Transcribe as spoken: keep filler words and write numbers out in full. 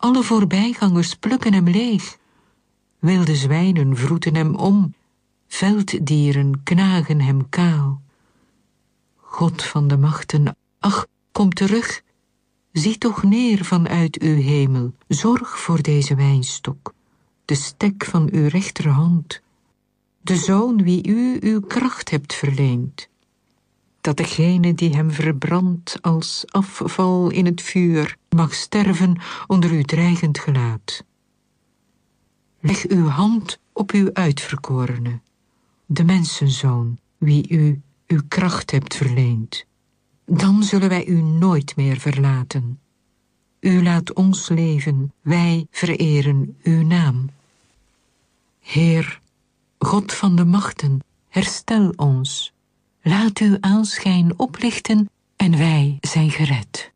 Alle voorbijgangers plukken hem leeg. Wilde zwijnen vroeten hem om, velddieren knagen hem kaal. God van de machten, ach, kom terug. Zie toch neer vanuit uw hemel, zorg voor deze wijnstok, de stek van uw rechterhand, de zoon wie u uw kracht hebt verleend, dat degene die hem verbrandt als afval in het vuur mag sterven onder uw dreigend gelaat. Leg uw hand op uw uitverkorene, de mensenzoon wie u uw kracht hebt verleend. Dan zullen wij u nooit meer verlaten. U laat ons leven, wij vereren uw naam. Heer, God van de machten, herstel ons. Laat uw aanschijn oplichten en wij zijn gered.